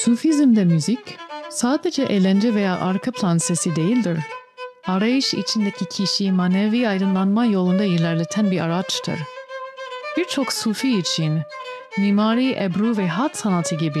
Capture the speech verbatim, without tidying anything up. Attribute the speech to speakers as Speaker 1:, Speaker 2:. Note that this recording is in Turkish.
Speaker 1: Sufizmde müzik, sadece eğlence veya arka plan sesi değildir. Arayış içindeki kişiyi manevi aydınlanma yolunda ilerleten bir araçtır. Birçok Sufi için mimari, ebru ve hat sanatı gibi